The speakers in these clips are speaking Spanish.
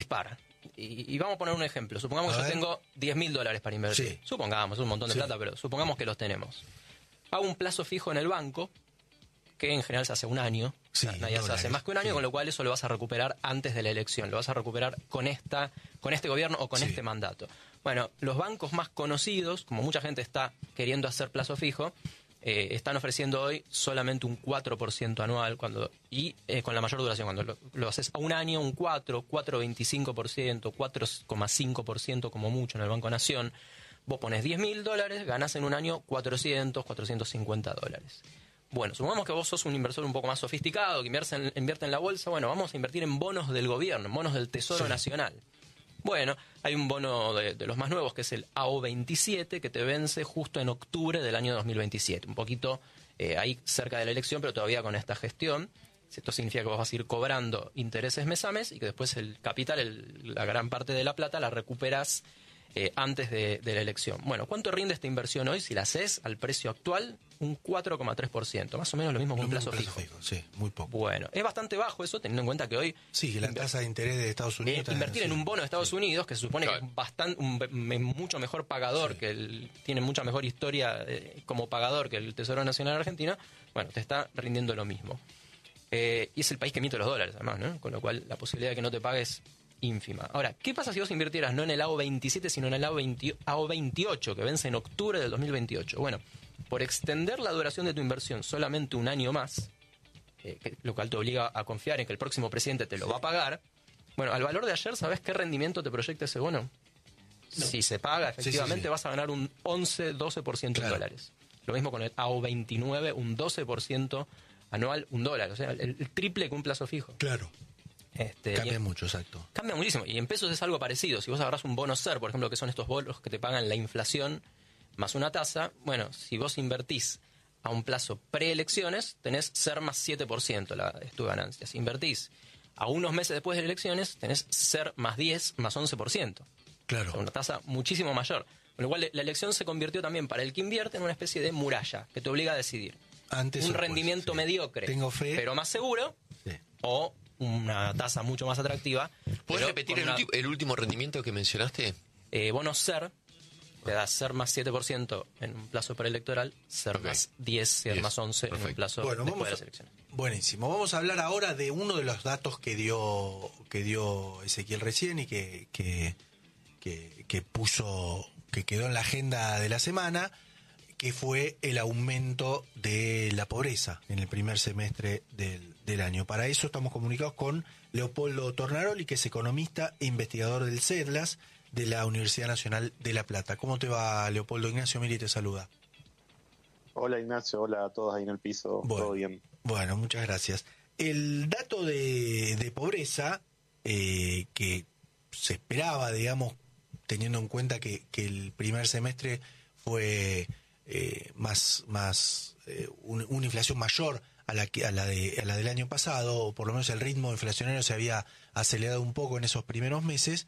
dispara. Y vamos a poner un ejemplo. Supongamos que yo tengo $10.000 para invertir. Sí. Supongamos, es un montón de plata, pero supongamos que los tenemos. Hago un plazo fijo en el banco, que en general se hace un año. Sí, nadie se hace más que un año, con lo cual eso lo vas a recuperar antes de la elección. Lo vas a recuperar con este gobierno o con este mandato. Bueno, los bancos más conocidos, como mucha gente está queriendo hacer plazo fijo, están ofreciendo hoy solamente un 4% anual y con la mayor duración. Cuando lo haces a un año, un 4,25%, 4,5% como mucho en el Banco Nación. Vos pones $10.000, ganás en un año $450. Bueno, supongamos que vos sos un inversor un poco más sofisticado, que invierte en la bolsa. Bueno, vamos a invertir en bonos del gobierno, en bonos del Tesoro Nacional. Bueno, hay un bono de los más nuevos que es el AO27 que te vence justo en octubre del año 2027. Un poquito ahí cerca de la elección, pero todavía con esta gestión. Esto significa que vos vas a ir cobrando intereses mes a mes y que después el capital, la gran parte de la plata, la recuperás antes de la elección. Bueno, ¿cuánto rinde esta inversión hoy? Si la haces al precio actual, un 4,3%. Más o menos lo mismo que un plazo fijo. Sí, muy poco. Bueno, es bastante bajo eso, teniendo en cuenta que hoy... Sí, que la tasa de interés de Estados Unidos... invertir en un bono de Estados Unidos, que se supone que es mucho mejor pagador, que tiene mucha mejor historia como pagador que el Tesoro Nacional Argentino, bueno, te está rindiendo lo mismo. Y es el país que emite los dólares, además, ¿no? Con lo cual la posibilidad de que no te pagues ínfima. Ahora, ¿qué pasa si vos invirtieras no en el AO27, sino en el AO28, que vence en octubre del 2028? Bueno, por extender la duración de tu inversión solamente un año más, lo cual te obliga a confiar en que el próximo presidente te lo va a pagar. Bueno, al valor de ayer, ¿sabés qué rendimiento te proyecta ese bono? No. Si se paga, efectivamente, vas a ganar un 11-12% en dólares. Lo mismo con el AO29, un 12% anual, $1. O sea, el triple que un plazo fijo. Claro. Cambia mucho, exacto. Cambia muchísimo. Y en pesos es algo parecido. Si vos agarrás un bono SER, por ejemplo, que son estos bonos que te pagan la inflación más una tasa, bueno, si vos invertís a un plazo preelecciones, tenés SER más 7% es tu ganancia. Si invertís a unos meses después de elecciones, tenés SER más 10, más 11%. Claro. O sea, una tasa muchísimo mayor. Con lo cual, la elección se convirtió también para el que invierte en una especie de muralla que te obliga a decidir. Un rendimiento mediocre, tengo fe, pero más seguro, o una tasa mucho más atractiva. ¿Puedes repetir el último rendimiento que mencionaste? Bonos SER, te da SER más 7% en un plazo preelectoral, SER más 10, SER más 11 en un plazo después de las elecciones. Buenísimo. Vamos a hablar ahora de uno de los datos que dio Ezequiel recién y que quedó en la agenda de la semana, que fue el aumento de la pobreza en el primer semestre del año. Para eso estamos comunicados con Leopoldo Tornaroli, que es economista e investigador del CEDLAS de la Universidad Nacional de La Plata. ¿Cómo te va, Leopoldo? Ignacio Miri te saluda. Hola, Ignacio. Hola a todos ahí en el piso. ¿Todo bien? Bueno, muchas gracias. El dato de pobreza que se esperaba, digamos, teniendo en cuenta que el primer semestre fue una inflación mayor a la del año pasado, o por lo menos el ritmo inflacionario se había acelerado un poco en esos primeros meses,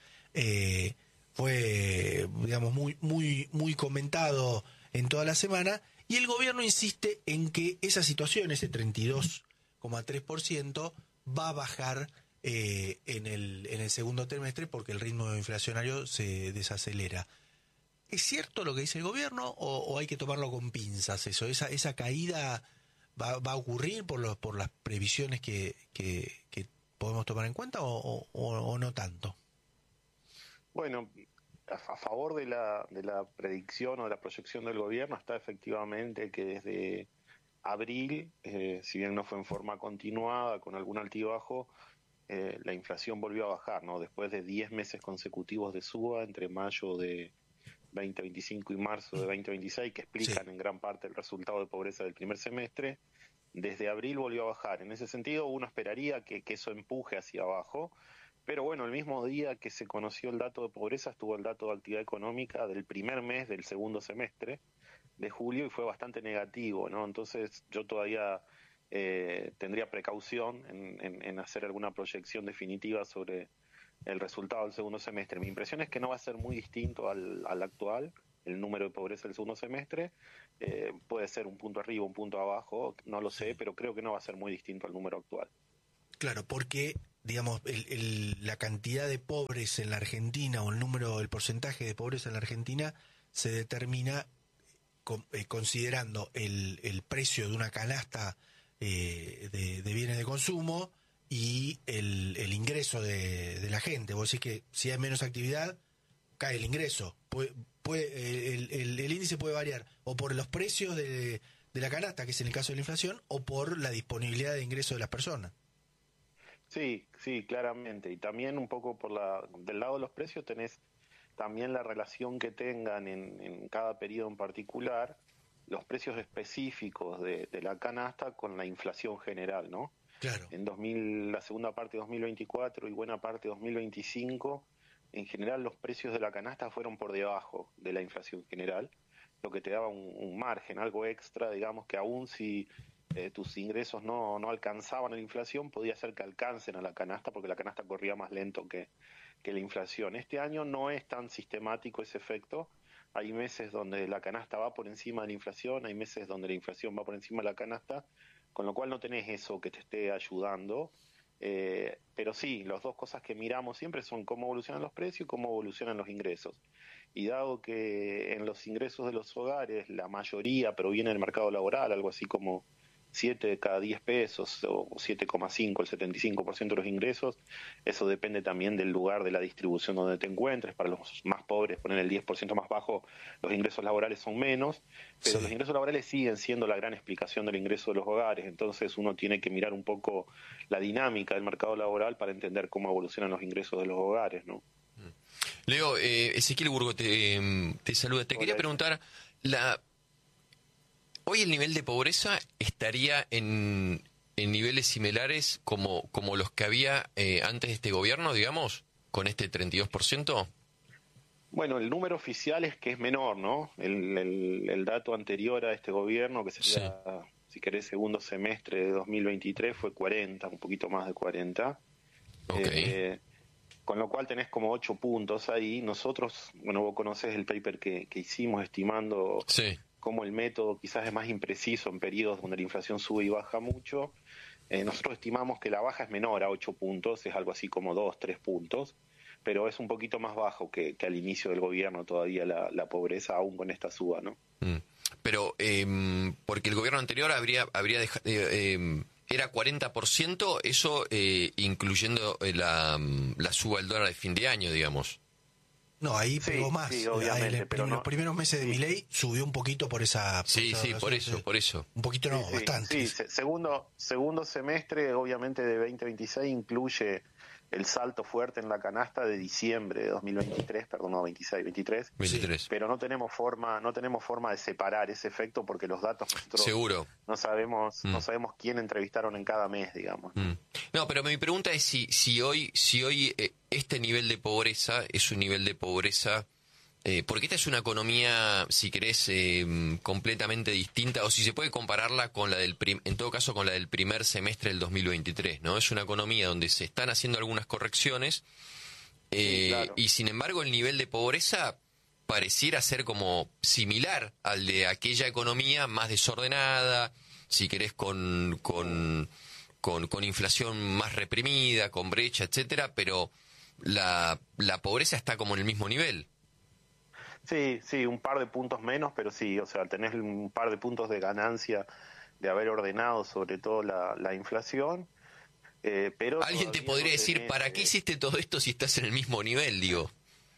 fue, digamos, muy comentado en toda la semana, y el gobierno insiste en que esa situación, ese 32,3%, va a bajar en el segundo trimestre porque el ritmo inflacionario se desacelera. ¿Es cierto lo que dice el gobierno o hay que tomarlo con pinzas eso? ¿Esa caída va a ocurrir por las previsiones que podemos tomar en cuenta o no tanto? Bueno, a favor de la predicción o de la proyección del gobierno está efectivamente que desde abril, si bien no fue en forma continuada, con algún altibajo, la inflación volvió a bajar, ¿no? Después de 10 meses consecutivos de suba entre mayo de 2025 y marzo de 2026, que explican en gran parte el resultado de pobreza del primer semestre, desde abril volvió a bajar. En ese sentido, uno esperaría que eso empuje hacia abajo, pero bueno, el mismo día que se conoció el dato de pobreza estuvo el dato de actividad económica del primer mes del segundo semestre de julio y fue bastante negativo, ¿no? Entonces yo todavía tendría precaución en hacer alguna proyección definitiva sobre el resultado del segundo semestre. Mi impresión es que no va a ser muy distinto al actual, el número de pobreza del segundo semestre. Puede ser un punto arriba, un punto abajo, no lo sé, pero creo que no va a ser muy distinto al número actual. Claro, porque digamos, la cantidad de pobres en la Argentina o el porcentaje de pobres en la Argentina se determina considerando el precio de una canasta de bienes de consumo y el ingreso de la gente. Vos decís que si hay menos actividad, cae el ingreso. El índice puede variar o por los precios de la canasta, que es en el caso de la inflación, o por la disponibilidad de ingreso de las personas. Sí, sí, claramente. Y también un poco del lado de los precios tenés también la relación que tengan en cada periodo en particular los precios específicos de la canasta con la inflación general, ¿no? Claro. La segunda parte de 2024 y buena parte de 2025, en general los precios de la canasta fueron por debajo de la inflación general, lo que te daba un margen, algo extra, digamos, que aún si tus ingresos no alcanzaban a la inflación, podía ser que alcancen a la canasta, porque la canasta corría más lento que la inflación. Este año no es tan sistemático ese efecto. Hay meses donde la canasta va por encima de la inflación, hay meses donde la inflación va por encima de la canasta, con lo cual no tenés eso que te esté ayudando. Pero sí, las dos cosas que miramos siempre son cómo evolucionan los precios y cómo evolucionan los ingresos. Y dado que en los ingresos de los hogares la mayoría proviene del mercado laboral, algo así como 7 de cada 10 pesos o 7,5, el 75% de los ingresos, eso depende también del lugar de la distribución donde te encuentres. Para los más pobres, poner el 10% más bajo, los ingresos laborales son menos, pero Sí. los ingresos laborales siguen siendo la gran explicación del ingreso de los hogares. Entonces uno tiene que mirar un poco la dinámica del mercado laboral para entender cómo evolucionan los ingresos de los hogares, ¿no? Leo, Ezequiel Burgo te saluda. Te quería preguntar, ¿hoy el nivel de pobreza estaría en niveles similares como los que había antes de este gobierno, digamos, con este 32%? Bueno, el número oficial es que es menor, ¿no? El dato anterior a este gobierno, que sería, si querés, segundo semestre de 2023, fue 40, un poquito más de 40. Okay. Con lo cual tenés como 8 puntos ahí. Nosotros, bueno, vos conocés el paper que hicimos estimando cómo el método quizás es más impreciso en periodos donde la inflación sube y baja mucho. Nosotros estimamos que la baja es menor a 8 puntos, es algo así como 2, 3 puntos, pero es un poquito más bajo que al inicio del gobierno todavía la pobreza, aún con esta suba, ¿no? Pero, porque el gobierno anterior habría dejado... ¿Era 40%? Eso incluyendo la suba del dólar de fin de año, digamos. No, ahí pegó más. Sí, obviamente, pero los primeros meses de Milei subió un poquito por esa... por eso. Un poquito no, bastante. Sí, segundo semestre, obviamente, de 2026 incluye el salto fuerte en la canasta de diciembre de 2023, perdón, no, 23, pero no tenemos forma de separar ese efecto porque los datos nosotros seguro no sabemos quién entrevistaron en cada mes, digamos. No, pero mi pregunta es si hoy este nivel de pobreza es un nivel de pobreza porque esta es una economía, si querés, completamente distinta, o si se puede compararla con la en todo caso con la del primer semestre del 2023, ¿no? Es una economía donde se están haciendo algunas correcciones claro. Y sin embargo el nivel de pobreza pareciera ser como similar al de aquella economía más desordenada, si querés, con inflación más reprimida, con brecha, etcétera, pero la pobreza está como en el mismo nivel. Sí, un par de puntos menos, pero sí, o sea, tenés un par de puntos de ganancia de haber ordenado sobre todo la inflación, pero... Alguien te podría decir, ¿para qué hiciste todo esto si estás en el mismo nivel, digo?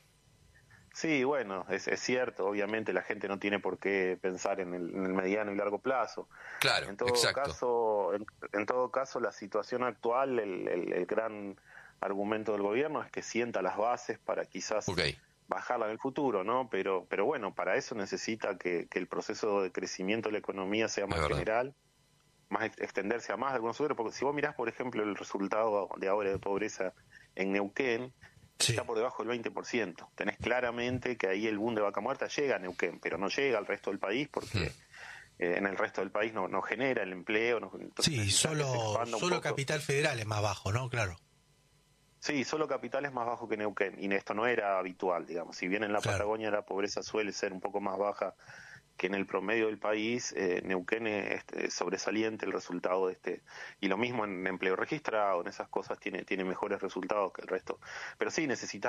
Sí, bueno, es cierto, obviamente la gente no tiene por qué pensar en el mediano y largo plazo. Claro, en todo exacto. En todo caso, la situación actual, el gran argumento del gobierno es que sienta las bases para quizás... bajarla en el futuro, ¿no? Pero bueno, para eso necesita que el proceso de crecimiento de la economía sea más general, más extenderse a más de algunos sectores, porque si vos mirás, por ejemplo, el resultado de ahora de pobreza en Neuquén, está por debajo del 20%. Tenés claramente que ahí el boom de vaca muerta llega a Neuquén, pero no llega al resto del país porque en el resto del país no genera el empleo. Sí, solo Capital Federal es más bajo, ¿no? Claro. Sí, solo Capital es más bajo que Neuquén, y esto no era habitual, digamos. Si bien en la Patagonia la pobreza suele ser un poco más baja que en el promedio del país Neuquén es sobresaliente el resultado y lo mismo en empleo registrado, en esas cosas tiene mejores resultados que el resto. Pero sí, necesitas